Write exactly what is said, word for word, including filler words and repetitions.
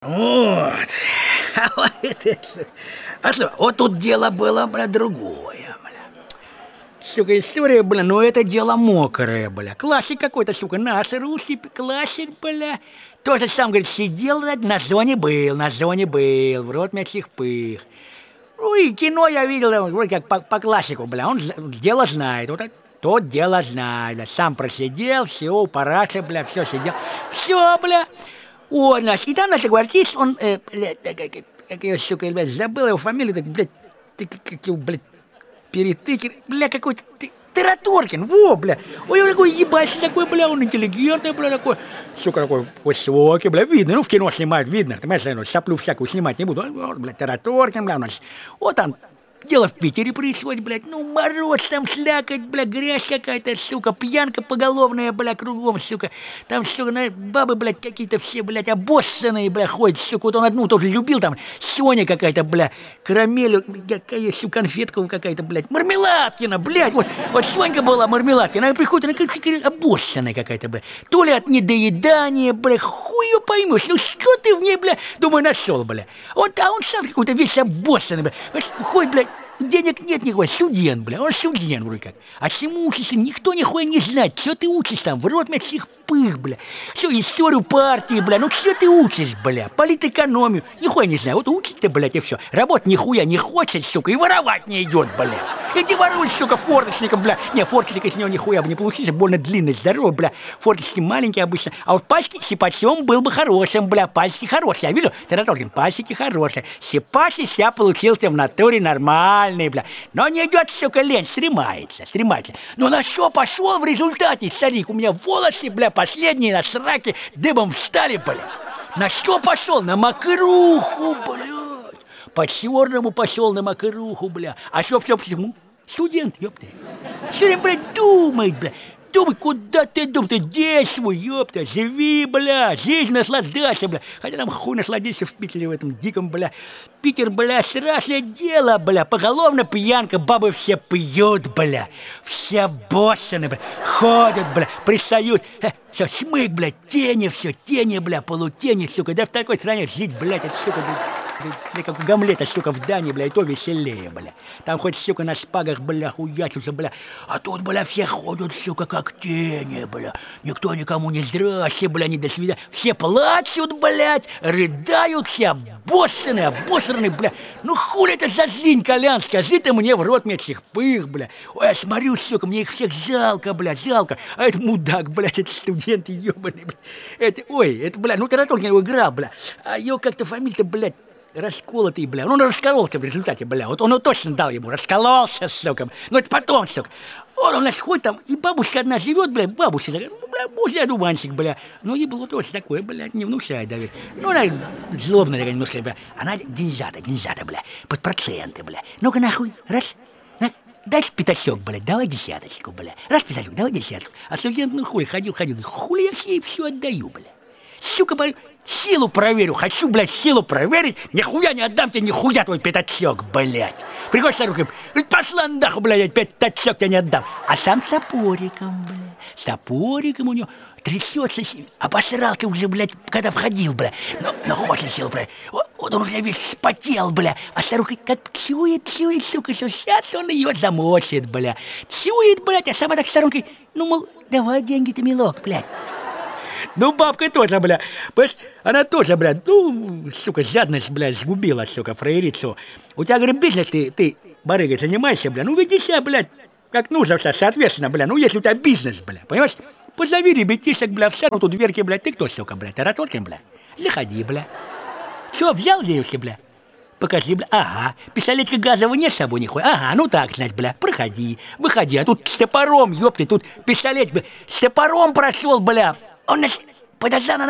Вот. А вот, это, а что, вот тут дело было, бля, другое, бля. Сука, история, бля, ну это дело мокрое, бля. Классик какой-то, сука, наш русский классик, бля. Тоже сам, говорит, сидел, на зоне был, на зоне был, в рот мячих пых. Ну и кино я видел, вроде как по, по классику, бля, он дело знает, вот то дело знает, бля. Сам просидел, все, у параши, бля, все сидел, все, бля. Ой, наш, и там, наш, артист, он, э, бля, как, как ее, сука, блядь, забыл его фамилию, так, блядь, ты, как его, блядь, Перетыкин, бля, какой-то, Тараторкин, во, бля, ой, он такой ебать, такой, бля, он интеллигентный, бля, такой, сука, такой высокий, бля, видно, ну, в кино снимают, видно, ты понимаешь, я, ну, соплю всякую снимать не буду, вот, бля, Тараторкин, бля, у нас, вот там, дело в Питере происходит, блядь, ну, мороз там, слякоть, бля, грязь какая-то, сука, пьянка поголовная, бля, кругом, сука, там, сука, на, бабы, блядь, какие-то все, блядь, обоссанные, бля, ходят, сука, вот он одну тоже любил, там, Соня какая-то, бля, карамель, какая, сука, конфетка какая-то, блядь, Мармеладкина, блядь, вот, вот Сонька была Мармеладкина, она приходит, она какая-то обоссанная какая-то, бля, то ли от недоедания, бля, хуй ее поймешь, ну, что ты в ней, бля, думаю, нашел, бля, он, а он сам какой-то весь обоссанный, бля, ходит, блядь, денег нет никакой, студент, бля, он студент вроде как. А чему учишься, никто нихуя не знает, что ты учишь там, в рот мячих пых, бля. Все, историю партии, бля, ну что ты учишь, бля, политэкономию, нихуя не знаю, вот учишь ты, блядь, и все. Работать нихуя не хочет, сука, и воровать не идет, бля. Иди воруй, сука, форточником, бля. Не, форточник из него нихуя бы не получился, больно длинный, здоровый, бля. Форточки маленькие обычно, а вот пальчики сипачом был бы хорошим, бля, пальчики хорошие. Я вижу, Тараторкин, пальчики хорошие. Сипач из себя получился в натуре нормальный, бля. Но не идет, сука, лень, стремается, стремается. Но на что пошел в результате, старик? У меня волосы, бля, последние на сраке дыбом встали, бля. На что пошел? На макруху, блядь. По-черному пошел на макруху, бля. А что, все почему? Студент, ёпта. Все время, блядь, думает, бля. Думай, куда ты думаешь, ты действуй, ёпта, живи, бля, жизнь наслаждайся, бля. Хотя там хуй насладишься в Питере, в этом диком, бля. Питер, бля, страшное дело, бля, поголовно пьянка, бабы все пьют, бля. Все боссаны, бля, ходят, бля, пристают. Все, шмык, бля, тени, все, тени, бля, полутени, сука. Да в такой стране жить, блядь, это, сука, бля, как у Гамлета, сука, в Дании, бля, и то веселее, бля. Там хоть, сука, на шпагах, бля, хуячутся, бля. А тут, бля, все ходят, сука, как тени, бля. Никто никому не здрасте, бля, не до свидания. Все плачут, блядь, рыдают, все обоссаны, обосраны, бля. Ну хули это за жизнь, Колян, скажи ты мне в рот мячих пых, бля. Ой, я смотрю, сука, мне их всех жалко, бля, жалко. А это мудак, блядь, это студент ебаный, бля. Это, ой, это, бля, ну Тараторкин его играл, бля. А его как-то фамилия-то, блядь, расколотый, бля. Ну, он раскололся в результате, бля. Вот он его точно дал ему. Раскололся, сука. Ну, это потом, сука. Он у нас ходит там, и бабушка одна живет, бля, бабушка такая, ну, бля, боже, одуванчик, бля. Ну, ей было тоже такое, бля, не внушает, да, ведь. Ну, она злобная такая немножко, бля. Она деньжата, деньжата, бля, под проценты, бля. Ну-ка, нахуй, раз, на, дай пятачок, бля, давай десяточку, бля. Раз пятачок, давай десяточку. А студент, ну, хуй, ходил, ходил, хули я ей все отдаю, бля. Сука, говорю, силу проверю, хочу, блядь, силу проверить, нихуя не отдам тебе, нихуя твой пятачок, блядь. Приходишь с рукой, пошла нахуй, блядь, пятачок тебе не отдам. А сам с топориком, блядь, с топориком у него трясется, обосрался уже, блядь, когда входил, блядь. Но, но хочет силу проверить. Вот, вот он уже весь вспотел, блядь, а старуха как чует, чует, сука, что сейчас он ее замочит, блядь. Чует, блядь, а сама так старухой, ну, мол, давай деньги-то, милок, блядь. Ну, бабка тоже, бля, понимаешь, она тоже, бля, ну, сука, жадность, бля, сгубила, сука, фраерицу. У тебя, говорит, бизнес, ты, ты, барыгой, занимаешься, бля, ну, веди себя, блядь, как нужно, все, соответственно, бля, ну, если у тебя бизнес, бля, понимаешь, позови ребятишек, бля, в сярнуту дверки, бля, ты кто, сука, бля, Тараторкин, бля, заходи, бля. Что, взял девушки, бля? Покажи, бля, ага, пистолетика газового нет с собой, нихуя, ага, ну так, значит, бля, проходи, выходи, а тут с топором, ёпты, тут пистолет, бля, с топором прошел, бля. Он нас подождал на